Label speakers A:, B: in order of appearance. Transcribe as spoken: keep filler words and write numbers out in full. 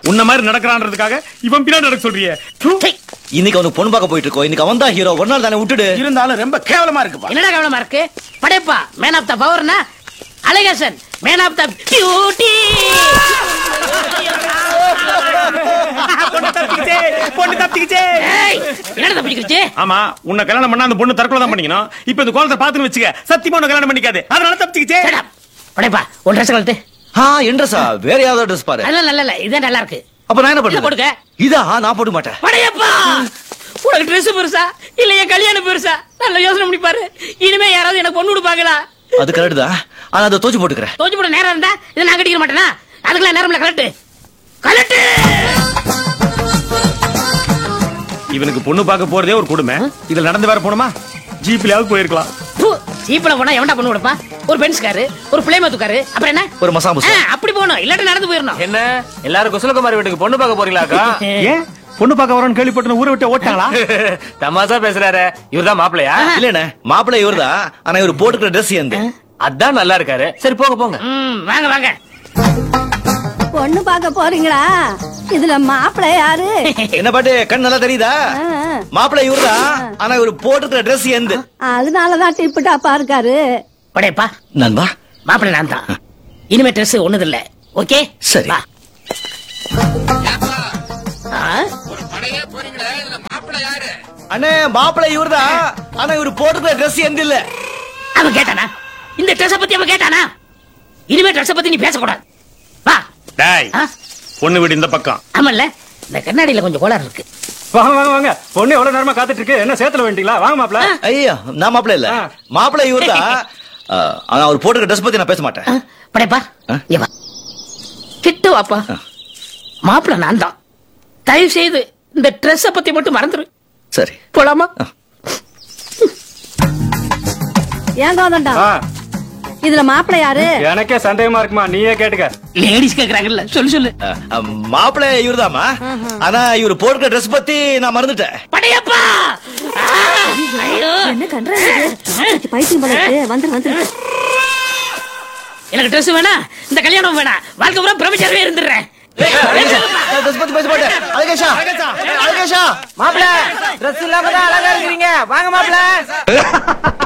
A: உன்ன மாதிரி நடக்கிறான்றதுக்காக இவன் பின்னாடி நடக்க சொல்றியே.
B: இன்னைக்கு அவனுக்கு பொண்ணு பார்க்க போயிட்டு இருக்கோம். இன்னைக்கு அவன் தான் ஹீரோ. ஒரு நாள் தானே விட்டுடு.
C: இருந்தாலும் ரொம்ப கேவலமா இருக்குப்பா.
D: என்னடா கேவலமா இருக்கு? படைப்பா man of the பவர்னா Alagesan man of the beauty.
A: பொண்ணு தப்பிக்கிச்சே, பொண்ணு தப்பிக்கிச்சே.
D: என்னடா தப்பிக்கிச்சே?
A: ஆமா, உன்னை கல்யாணம் பண்ணா அந்த பொண்ணு தற்கொலை தான் பண்ணிக்கணும். இப்போ இந்த கோலத்தை பாத்துன்னு வச்சுக்க, சத்தியமா உன்னை கல்யாணம் பண்ணிக்காது. அதனால தப்பிக்கிச்சே.
D: படைப்பா உன் ட்ரெஸ் கழட்டு.
B: ஆ என்ட்ரஸா வேற யாராவது ட்ரெஸ் பாரு.
D: அதெல்லாம் நல்ல இல்ல, இதான் நல்லா இருக்கு.
B: அப்ப நான் என்ன பண்ணுவேன்?
D: போடுங்க.
B: இதா நான் போட மாட்டேன்.
D: படையப்பா உனக்கு ட்ரெஸ் பெருசா இல்ல என் கல்யாணம் பெருசா? நல்ல யோசனை பண்ணி பாரு. இனிமே யாராவது எனக்கு பொண்ணு கொடுப்பாங்களா?
B: அது கரெக்ட் தான். ஆனா அதை தோச்சு போட்டுக்கிறேன்.
D: தோச்சு போட நேரம் இருந்தா இதை நான் கட்டிக்க மாட்டேனா? அதுக்கெல்லாம் நேரம் இல்ல. கலட்டு கலட்டு.
A: இவனுக்கு பொண்ணு பார்க்க போறதே ஒரு கொடுமை. இதுல நடந்து வேற போணுமா? ஜீப்லயாவது போயிருக்கலாம்.
D: ஜீப்ல போனா எவன்டா பொண்ணு கொடுப்பா? ஒரு பென்ஸ் காரு, ஒரு பிளேமத்து காரு, அப்புறம் என்ன
B: ஒரு மசாபு.
D: அப்படி போகணும். இல்லாட்டி நடந்து போயிடணும்.
E: என்ன எல்லாரும் குசலகுமாரி வீட்டுக்கு பொண்ணு பார்க்க போறீங்களாக்கா?
A: ஏன் பொண்ணு பார்க்க வரோன்னு கேள்விப்பட்டு ஊரை விட்டு ஓட்டாங்களா?
E: தமாசா பேசுறாரு. இவர்தான் மாப்பிளையா?
B: இல்லண்ணே, மாப்பிள்ளை இவர்தான். ஆனா இவர் போட்டுக்கிற ட்ரெஸ் எந்த
E: அதான் நல்லா இருக்காரு. சரி போங்க போங்க.
D: வாங்க வாங்க.
F: பொண்ணு பார்க்க போறீங்களா? இதுல மாப்பிள்ளை யாரு?
B: என்ன பாட்டு கண் நல்லா தெரியுதா? மாப்பிள்ளை இவர்தான். ஆனா இவர் போட்டுக்கிற ட்ரெஸ் எந்த
F: அதனாலதான் டிப்பு டாப்பா இருக்காரு.
D: படையப்பா
B: நண்பா,
D: மாப்பிள்ளை நான் தான். இனிமே ட்ரெஸ் ஒண்ணுது இல்ல. ஓகே
B: சரி. அண்ணே மாப்பிள்ளை இவர்தான். ஆனா இவர் போட்டுக்கிற ட்ரெஸ் எந்த இல்ல.
D: அவன் கேட்டானா? இந்த ட்ரெஸ் பத்தி அவன் கேட்டானா? இனிமே ட்ரெஸ் பத்தி நீ பேசக்கூடாது. வா.
A: டேய், பொண்ணு வீடு இந்த பக்கம்.
D: ஆமால்ல, இந்த கண்ணாடியில கொஞ்சம் கோளாறு இருக்கு.
E: வாங்க வாங்க வாங்க. பொண்ணு எவ்வளவு நேரமா காத்துட்டு இருக்கு. என்ன சேத்துல வேண்டிங்களா? வாங்க மாப்பிள்ள.
B: ஐயா நான் மாப்பிள்ளை இல்ல. மாப்பிள்ளை இவர்தான். ஆனா அவர் போட்டுக்கிற ட்ரெஸ் பத்தி நான் பேச மாட்டேன்.
D: படைப்பா இங்க வா. கிட்ட வாப்பா. மாப்பிள்ளை நான் தான். தயவு செய்து இந்த ட்ரெஸ் பத்தி மட்டும் மறந்துரு.
B: சரி
D: போலாமா?
F: ஏன் கோதண்டா, இதுல மாப்பிள்ளை யாரு?
E: எனக்கே சந்தேகமா இருக்குமா, நீயே கேட்டுக்க.
D: லேடிஸ் கேக்குறாங்கல்ல, சொல்லு சொல்லு.
B: மாப்பிள்ளை இவர்தாமா. ஆனா இவர் போட்டுக்கிற ட்ரெஸ் பத்தி நான் மறந்துட்டேன்.
D: படையப்பா
F: என்ன கண்றாங்க? பைத்தியம் போல வந்து வந்து.
D: எனக்கு ட்ரெஸ் வேணா, இந்த கல்யாணம் வேணா, வாழ்க்கை பூரா பிரபஞ்சமே இருந்துடுறேன்.
E: மாப்பிள்ள ட்ரெஸ் இல்லாம தான் அழகா இருக்கிறீங்க. வாங்க மாப்பிள்ள.